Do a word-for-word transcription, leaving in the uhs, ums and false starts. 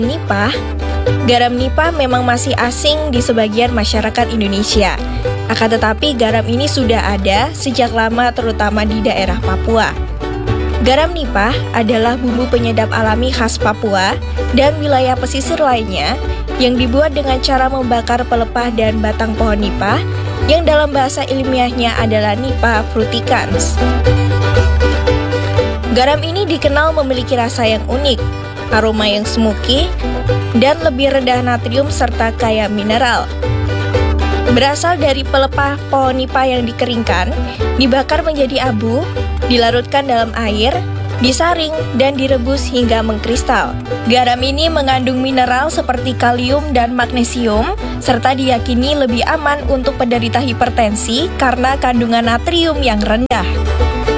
Nipah, garam nipah memang masih asing di sebagian masyarakat Indonesia. Akan tetapi garam ini sudah ada sejak lama terutama di daerah Papua. Garam nipah adalah bumbu penyedap alami khas Papua dan wilayah pesisir lainnya yang dibuat dengan cara membakar pelepah dan batang pohon nipah yang dalam bahasa ilmiahnya adalah Nipah fruticans. Garam ini dikenal memiliki rasa yang unik, aroma yang smoky, dan lebih rendah natrium serta kaya mineral. Berasal dari pelepah pohon nipah yang dikeringkan, dibakar menjadi abu, dilarutkan dalam air, disaring, dan direbus hingga mengkristal. Garam ini mengandung mineral seperti kalium dan magnesium, serta diyakini lebih aman untuk penderita hipertensi karena kandungan natrium yang rendah.